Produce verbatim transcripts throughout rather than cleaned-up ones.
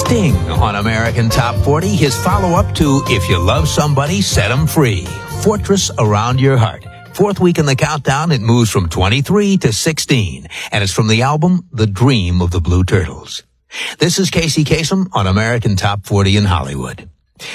Sting on American Top forty, his follow-up to If You Love Somebody, Set 'Em Free, Fortress Around Your Heart. Fourth week in the countdown, it moves from twenty-three to sixteen, and it's from the album The Dream of the Blue Turtles. This is Casey Kasem on American Top forty in Hollywood.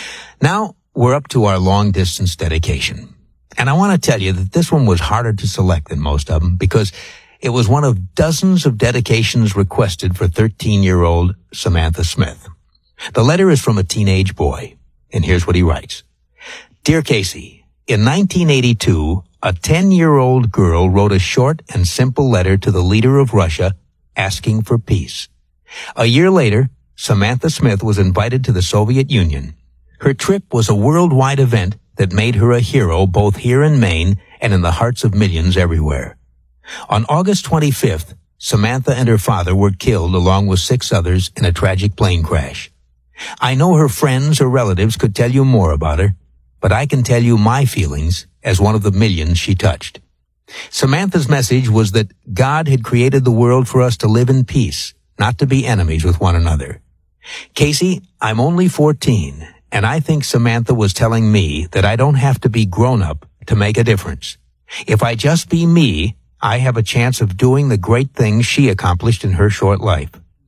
Now, we're up to our long-distance dedication. And I want to tell you that this one was harder to select than most of them because it was one of dozens of dedications requested for thirteen-year-old Samantha Smith. The letter is from a teenage boy, and here's what he writes. Dear Casey, in nineteen eighty-two, a ten-year-old girl wrote a short and simple letter to the leader of Russia asking for peace. A year later, Samantha Smith was invited to the Soviet Union. Her trip was a worldwide event that made her a hero both here in Maine and in the hearts of millions everywhere. On August twenty-fifth, Samantha and her father were killed along with six others in a tragic plane crash. I know her friends or relatives could tell you more about her, but I can tell you my feelings as one of the millions she touched. Samantha's message was that God had created the world for us to live in peace, not to be enemies with one another. Casey, I'm only fourteen, and I think Samantha was telling me that I don't have to be grown up to make a difference. If I just be me, I have a chance of doing the great things she accomplished in her short life.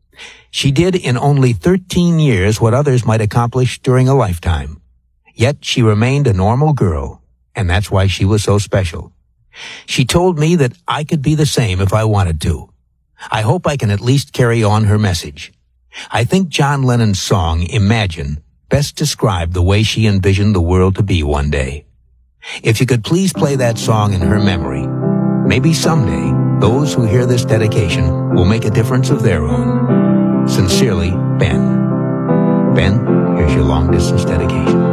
She did in only thirteen years what others might accomplish during a lifetime. Yet she remained a normal girl, and that's why she was so special. She told me that I could be the same if I wanted to. I hope I can at least carry on her message. I think John Lennon's song, Imagine, best described the way she envisioned the world to be one day. If you could please play that song in her memory, maybe someday those who hear this dedication will make a difference of their own. Sincerely, Ben. Ben, here's your long-distance dedication.